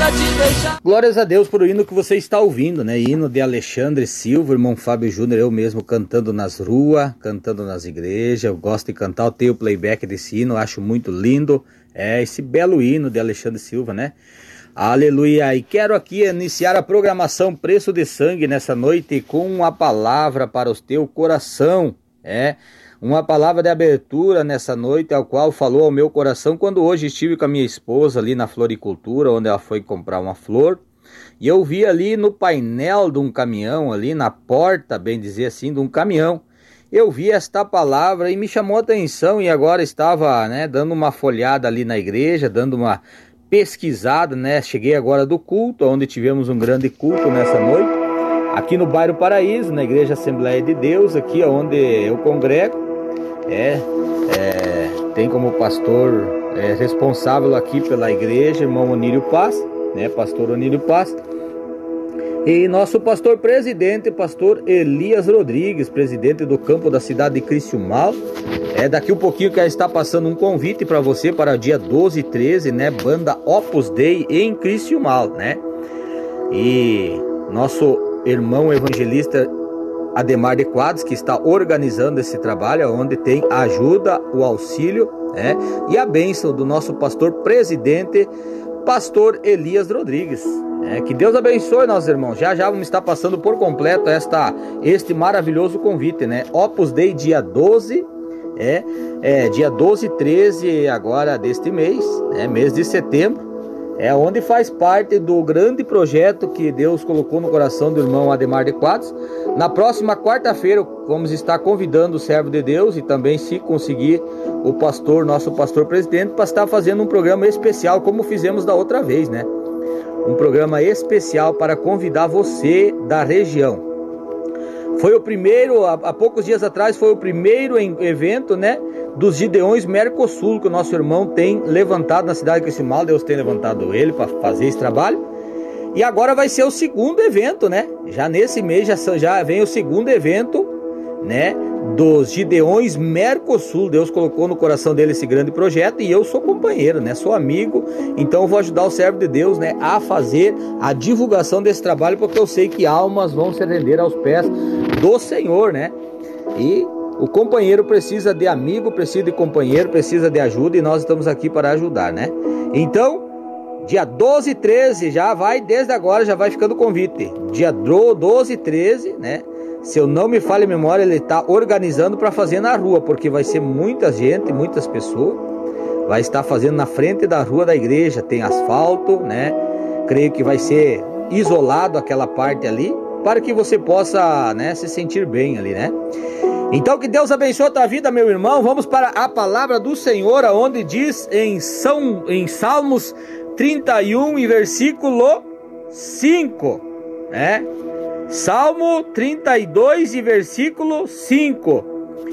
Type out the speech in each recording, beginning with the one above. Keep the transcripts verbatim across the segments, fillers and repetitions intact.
pode deixar. Glórias a Deus por o hino que você está ouvindo, né? Hino de Alexandre Silva, irmão Fábio Júnior, eu mesmo cantando nas ruas, cantando nas igrejas. Eu gosto de cantar, eu tenho o playback desse hino, eu acho muito lindo. É esse belo hino de Alexandre Silva, né? Aleluia! E quero aqui iniciar a programação Preço de Sangue nessa noite com uma palavra para o teu coração, é? Uma palavra de abertura nessa noite, ao qual falou ao meu coração quando hoje estive com a minha esposa ali na floricultura, onde ela foi comprar uma flor. E eu vi ali no painel de um caminhão, ali na porta, bem dizer assim, de um caminhão. Eu vi esta palavra e me chamou a atenção, e agora estava, né, dando uma folhada ali na igreja, dando uma pesquisada, né? Cheguei agora do culto, onde tivemos um grande culto nessa noite, aqui no bairro Paraíso, na Igreja Assembleia de Deus, aqui onde eu congrego. É, é, tem como pastor é, responsável aqui pela igreja, irmão Onírio Paz, né? Pastor Onírio Paz. E nosso pastor presidente, pastor Elias Rodrigues, presidente do campo da cidade de Criciúmal. É, daqui um pouquinho que está passando um convite para você para dia doze e treze, né? Banda Opus Dei em Criciúmal, né? E nosso irmão evangelista Ademar de Quadros, que está organizando esse trabalho, onde tem a ajuda, o auxílio, né? E a bênção do nosso pastor presidente, pastor Elias Rodrigues. É, que Deus abençoe, nossos irmãos. Já já vamos estar passando por completo esta, este maravilhoso convite, né? Opus Dei dia doze, é, é dia doze e treze agora deste mês, né? Mês de setembro. É onde faz parte do grande projeto que Deus colocou no coração do irmão Ademar de Quadros. Na próxima quarta-feira vamos estar convidando o servo de Deus e também, se conseguir, o pastor, nosso pastor presidente, para estar fazendo um programa especial, como fizemos da outra vez, né? Um programa especial para convidar você da região. Foi o primeiro, há, há poucos dias atrás, foi o primeiro em, evento, né, dos Gideões Mercosul, que o nosso irmão tem levantado na cidade de Criciúmal. Deus tem levantado ele para fazer esse trabalho. E agora vai ser o segundo evento, né? Já nesse mês já, já vem o segundo evento, né, dos Gideões Mercosul. Deus colocou no coração dele esse grande projeto e eu sou companheiro, né? Sou amigo, então eu vou ajudar o servo de Deus, né, a fazer a divulgação desse trabalho, porque eu sei que almas vão se render aos pés do Senhor, né? E o companheiro precisa de amigo, precisa de companheiro, precisa de ajuda, e nós estamos aqui para ajudar, né? Então, dia doze e treze, já vai, desde agora já vai ficando o convite. Dia doze e treze, né? Se eu não me falha a memória, ele está organizando para fazer na rua, porque vai ser muita gente, muitas pessoas. Vai estar fazendo na frente da rua da igreja, tem asfalto, né? Creio que vai ser isolado aquela parte ali, para que você possa, né, se sentir bem ali, né? Então que Deus abençoe a tua vida, meu irmão. Vamos para a palavra do Senhor, aonde diz em, São, em Salmos trinta e um e versículo cinco, né? Salmo trinta e dois e versículo cinco.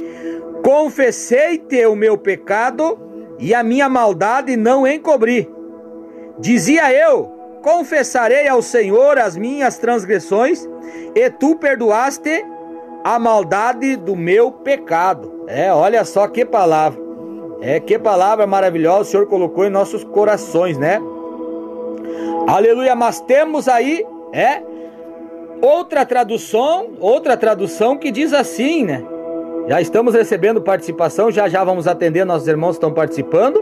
Confessei-te o meu pecado e a minha maldade não encobri. Dizia eu, confessarei ao Senhor as minhas transgressões, e tu perdoaste a maldade do meu pecado. É, olha só que palavra. É, que palavra maravilhosa o Senhor colocou em nossos corações, né? Aleluia, mas temos aí, é, outra tradução, outra tradução que diz assim, né? Já estamos recebendo participação, já já vamos atender, nossos irmãos estão participando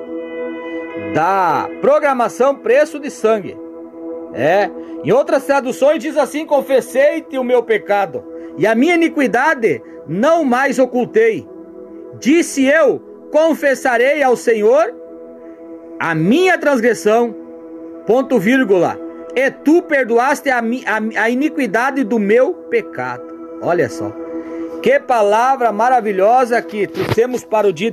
da programação Preço de Sangue. É, em outras traduções diz assim: confessei-te o meu pecado e a minha iniquidade não mais ocultei. Disse eu, confessarei ao Senhor a minha transgressão, ponto vírgula, e tu perdoaste a, a, a iniquidade do meu pecado. Olha só, que palavra maravilhosa que trouxemos para o dia